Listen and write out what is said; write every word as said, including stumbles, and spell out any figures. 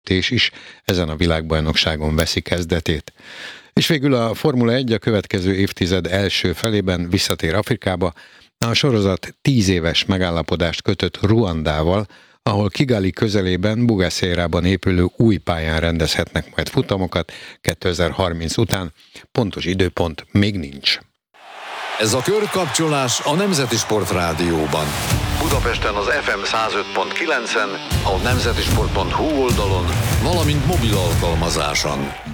is ezen a világbajnokságon veszi kezdetét. És végül a Formula egy a következő évtized első felében visszatér Afrikába. A sorozat tíz éves megállapodást kötött Ruandával, ahol Kigali közelében Bugaszérában épülő új pályán rendezhetnek majd futamokat kétezer-harminc után. Pontos időpont még nincs. Ez a körkapcsolás a Nemzeti Sport Rádióban. Budapesten az ef em száz öt pont kilencen, a nemzetisport pont hu oldalon, valamint mobil alkalmazáson.